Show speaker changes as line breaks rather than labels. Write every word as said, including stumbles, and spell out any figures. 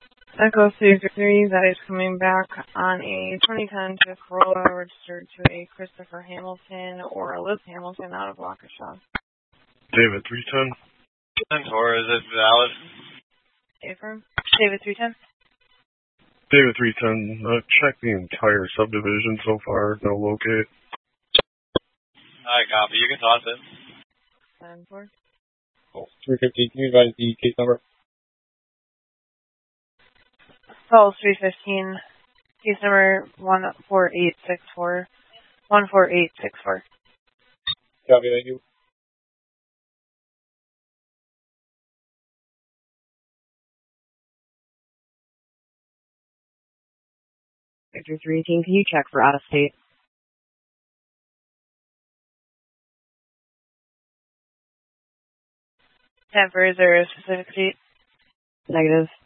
Echo three three, that is coming back on a twenty ten Toyota Corolla registered to a Christopher Hamilton or a Liz Hamilton out of Waukesha.
David three ten.
ten four, is it valid?
Affirm. David three ten.
David three ten, uh, check the entire subdivision so far, no locate.
Alright, copy. You can toss it.
ten four.
Oh, three fifty, can you advise the case number?
Falls three fifteen. Case number one four eight six four. one four eight six four.
Copy, thank you.
Victor three eighteen, can you check for out of state?
ten four, is there a specific seat?
Negative.